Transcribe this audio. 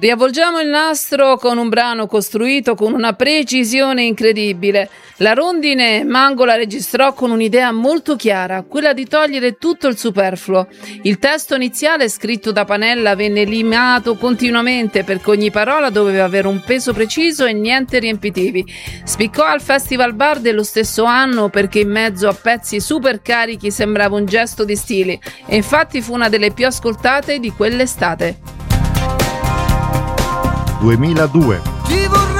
Riavvolgiamo il nastro con un brano costruito con una precisione incredibile. La rondine Mango la registrò con un'idea molto chiara, quella di togliere tutto il superfluo. Il testo iniziale scritto da Panella venne limato continuamente perché ogni parola doveva avere un peso preciso e niente riempitivi. Spiccò al Festival Bar dello stesso anno perché in mezzo a pezzi super carichi sembrava un gesto di stile e infatti fu una delle più ascoltate di quell'estate. 2002